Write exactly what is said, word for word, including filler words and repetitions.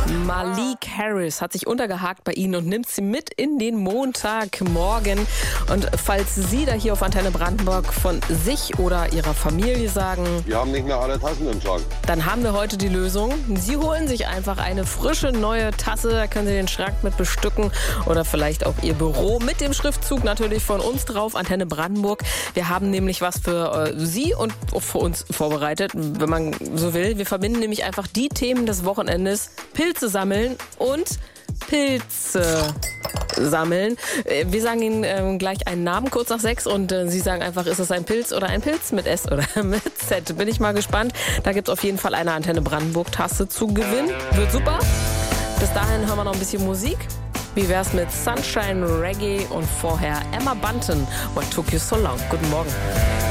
Malik Harris hat sich untergehakt bei Ihnen und nimmt sie mit in den Montagmorgen. Und falls Sie da hier auf Antenne Brandenburg von sich oder Ihrer Familie sagen, wir haben nicht mehr alle Tassen im Schrank, dann haben wir heute die Lösung. Sie holen sich einfach eine frische neue Tasse, da können Sie den Schrank mit bestücken oder vielleicht auch Ihr Büro mit dem Schriftzug natürlich von uns drauf, Antenne Brandenburg. Wir haben nämlich was für äh, Sie und auch für uns vorbereitet, wenn man so will. Wir verbinden nämlich einfach die Themen des Wochenendes: Pilze sammeln und Pilze sammeln. Wir sagen Ihnen ähm, gleich einen Namen kurz nach sechs und äh, Sie sagen einfach, ist es ein Pilz oder ein Pilz mit S oder mit Z. Bin ich mal gespannt. Da gibt es auf jeden Fall eine Antenne Brandenburg-Tasse zu gewinnen. Wird super. Bis dahin hören wir noch ein bisschen Musik. Wie wär's mit Sunshine Reggae und vorher Emma Bunton, What Took You So Long? Guten Morgen.